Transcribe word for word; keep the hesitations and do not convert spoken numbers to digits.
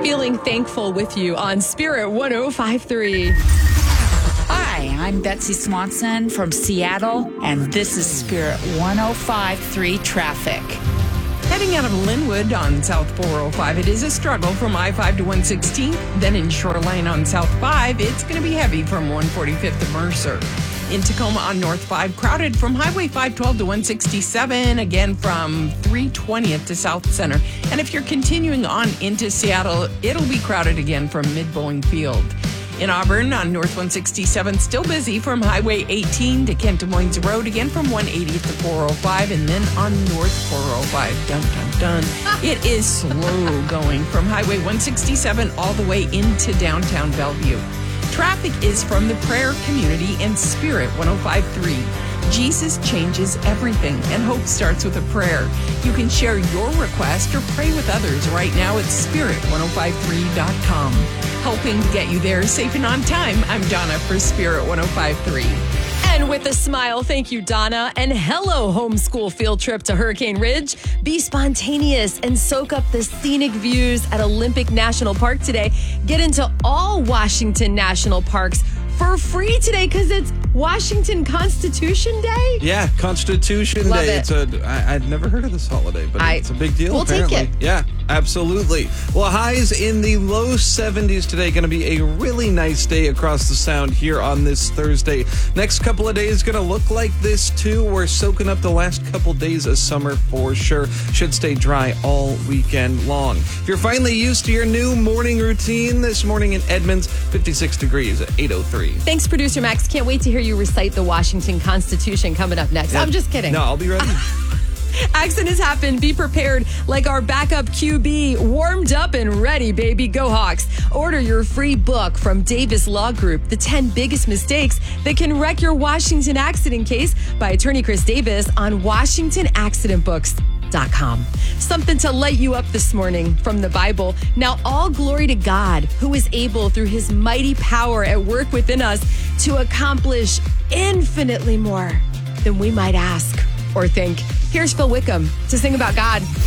Feeling Thankful with you on Spirit one oh five three. Hi, I'm Betsy Swanson from Seattle, and this is Spirit one oh five three traffic. Heading out of Linwood on South four oh five, it is a struggle from I five to one sixteenth. Then in Shoreline on South five, it's going to be heavy from one forty-fifth to Mercer. In Tacoma on North five, crowded from Highway five twelve to one sixty-seven, again from three twentieth to South Center. And if you're continuing on into Seattle, it'll be crowded again from Mid-Bowling Field. In Auburn on North one sixty-seven, still busy from Highway eighteen to Kent Des Moines Road, again from one eightieth to four oh five, and then on North four oh five. Dun, dun, dun. It is slow going from Highway one sixty-seven all the way into downtown Bellevue. Traffic is from the prayer community and Spirit one oh five three. Jesus changes everything, and hope starts with a prayer. You can share your request or pray with others right now at spirit one oh five three dot com. Helping to get you there safe and on time, I'm Donna for Spirit one oh five three. And with a smile, thank you, Donna. And hello, homeschool field trip to Hurricane Ridge. Be spontaneous and soak up the scenic views at Olympic National Park today. Get into all Washington National Parks for free today because it's Washington Constitution Day. Yeah, Constitution Love Day. it. It's a I, I'd never heard of this holiday, but I- it's a big deal. we'll take apparently. it. Yeah, absolutely. Well, highs in the low seventies today. Going to be a really nice day across the sound here on this Thursday. Next couple of days going to look like this too. We're soaking up the last couple days of summer for sure. Should stay dry all weekend long. If you're finally used to your new morning routine this morning in Edmonds, fifty-six degrees at eight oh three. Thanks, Producer Max. Can't wait to hear you recite the Washington Constitution coming up next. Yeah. I'm just kidding. No, I'll be ready. Accidents happen. Be prepared like our backup Q B. Warmed up and ready, baby. Go Hawks. Order your free book from Davis Law Group, The ten Biggest Mistakes That Can Wreck Your Washington Accident Case by attorney Chris Davis on Washington Accident Books dot com. Something to light you up this morning from the Bible. Now, all glory to God, who is able through his mighty power at work within us to accomplish infinitely more than we might ask or think. Here's Phil Wickham to sing about God.